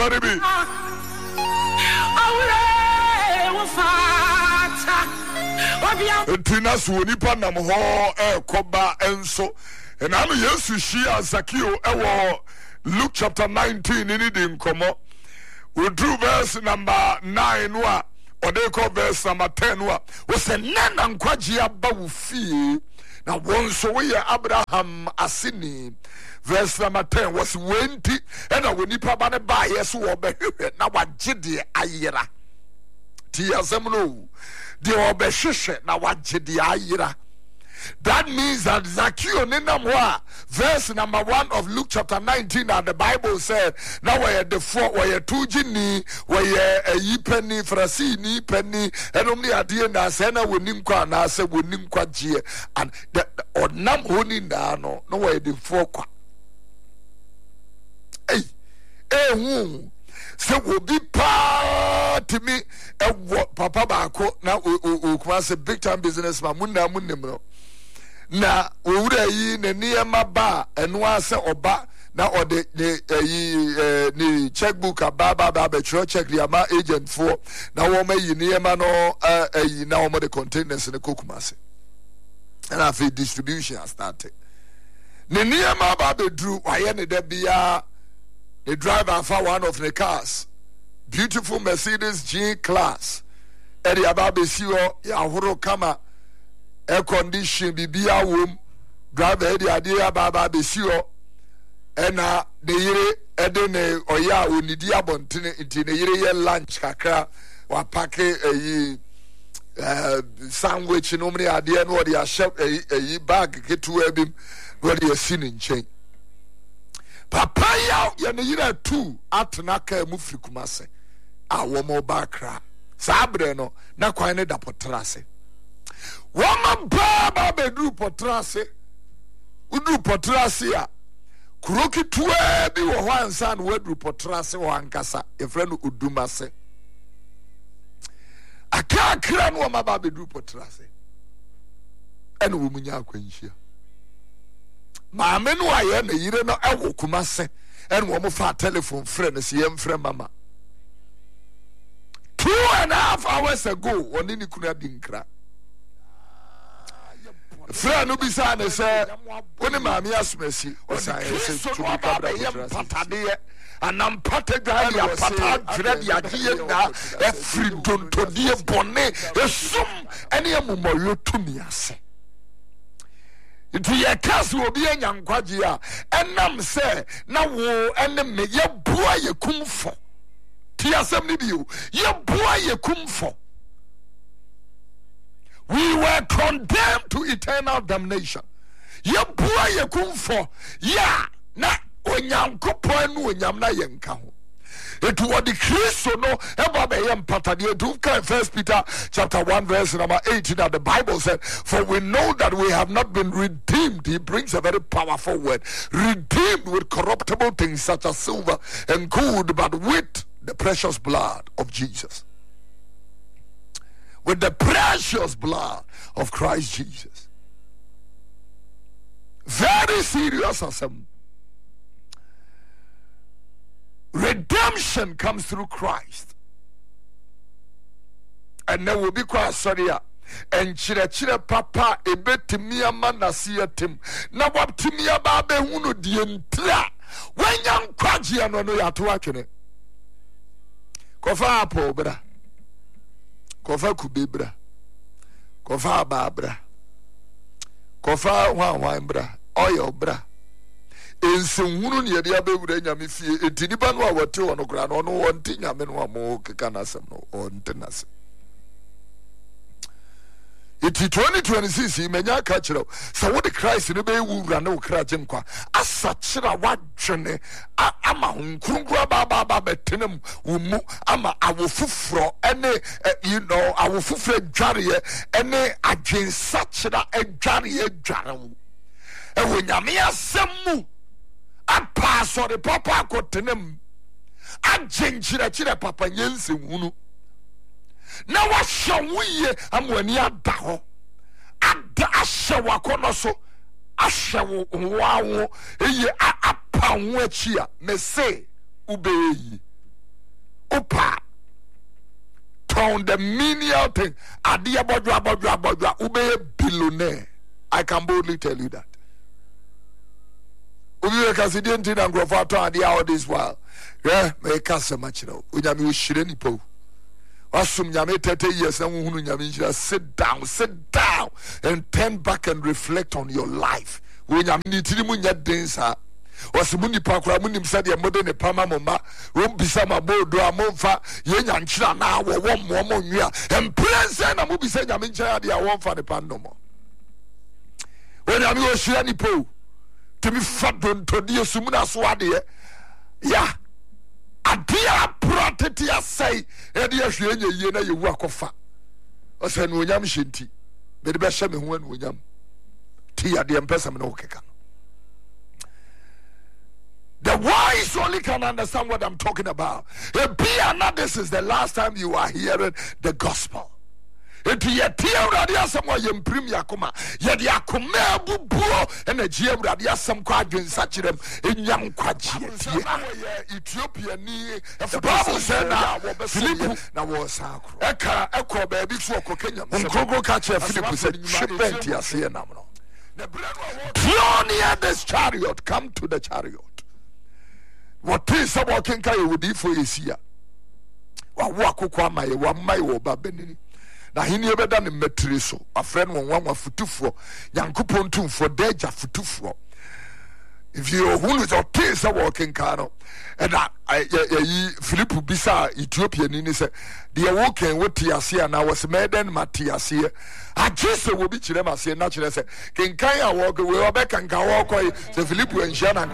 Faribi. Tina Swuni Panam Ho, Koba, and so. And I'm Yesu Shia Zakio, Luke chapter 19, in it Komo. We drew verse number 9, or they call verse number 10, was a nan and Quajia Bawufi. Now, one so we Abraham Asini. Verse number 10 was 20, and I will need to buy yes, or be now what Jidi Ayira. Tia Zemno, the Obeshisha, now what Jidi Ayira. That means that Zakio Ninamwa, verse number 1 of Luke chapter 19, and the Bible said, now we're the 4, we're 2 gini, we're a ye penny, frasini penny, and only a dear Nasena Winimqua, Nasa Winimqua Jia, and the or Nam Huninano, no way the 4. So will be part to me Papa Bako now was a big time businessman Munna na owura yi na niema ba enwa se oba na ode ni checkbook ababa ba check liama agent for na wo ma yi niema no na wo the containers in the Kokumase and after distribution has started ni niema ba be drew waye ne da bia the driver for one of the cars, beautiful Mercedes G class. Edi ababe siwo ya horo kama air condition bibia wom driver edi ade ababe siwo ena de yire ede ne oya onidi abontene nti ne yire ye lunch kakra wa pake sandwich no mre ade no de a shop bag ketu ebim no de asini nchen. Papa ya ne yira tu atena ka mu firi Kumase a wo mo ba kra sabre no na kwan ne da potrase wo ma ba bedru potrase udu potrase a kuroki tuwe bi wo hansa no wadru potrase wo ankasa efre no Udumase aka kra no ma ba bedru potrase ene wo munya akwanhia Maame no aye na yire no ewo Kumase en wo mo fa telephone friend se yem friend mama 2.5 hours ago oni ni kuna dinkra friend no bisa ne se oni maame asumasi o say se to be kabra patade anam patagwa ya pata dre dia die na every donto die bone esum ene amumoyo tumi ase Iti ye kasi obi enyankwaji a enam se na wo ene me ye bua ye kumfo ti asem ni biu ye bua ye kumfo. We were condemned to eternal damnation. Ye bua ye kumfo ya na onyankopon no onyam na ye nka ho. It was the Christ no ever be empathy to First Peter chapter 1 verse number 18 that the Bible said, for we know that we have not been redeemed. He brings a very powerful word. Redeemed with corruptible things such as silver and gold, but with the precious blood of Jesus. With the precious blood of Christ Jesus. Very serious assembly. Redemption comes through Christ. And there will be quite sorry. And chire papa ebetimia manasiatim. Na waptimia babe hunu dientla. When young kwaji anono ya tuwachene. Kofa apo bra. Kofa kubibra. Kofa babra. Kofa wan bra. Oyo bra. Ensunhunu ne yede abewura nyame fie etiniba no a wote wono kra no no wonte nyame no amo keka na asem no onte na asem iti 2026 menya ka kire so wo de Christ no be wura na wo kra gyenkwa asa kira wadwene ama hunkurungura ba betenem wo mu ama awofufro ene awofufro dware ene agyensa kira adware adware ewo nyame asem mu apa so de papa kotenem agyenchire papa nyense hunu na wahwuye amwani adaho ada ahyewa kono so ahyewo wawo eye apa ho achia me say ubeyi on the menial thing. Adia bodwa ube billionaire. I can boldly tell you that. Ubi ka sidien tin and grofo to adia all this while. Yeah, me ka so much no. Unyame wo hire ni po. Wasum nyame 30 years na hunu nyame hira. Sit down and turn back and reflect on your life. Unyame ni tirimu nya densa. Wasimuni pakura munim said ya mode ne pama moma wombisa mabodo amomfa ye nyanchira na wo mo nwia emprense na mubisa nyame nchaya de awomfa ne pandomo woni ami o hira ni po temi fadon to de sumuna so ade ya adia proteti asai e de ahwe nya yie na yewu akofa o se no nyam hyenti be de be hye me ho anu nyam ti ade empesa me no keka. The wise only can understand what I'm talking about. This is the last time you are hearing the gospel. Into your tear radia somewhere you imprim yakuma. Yet yakuma bubuo and a GM radia some quadrant such them in young quadri. Ethiopia ni the Bible said now Philip now was echo baby so Kenya. Uncle catch a Philip said shipment here now. Draw near this chariot, come to the chariot. What is a walking car would be for a year? What walk my babenini? Now he never done a metriso, a friend one for 2 for young coupon 2 for deja for 2 for. If you who is or tis a walking car, and Philip Bisa Ethiopian in the walking with Tiasia, and I was made and Matiasia. I just will be Chilema, say natural. Can Kaya walk away back and go walk away? The Philip and Shannon.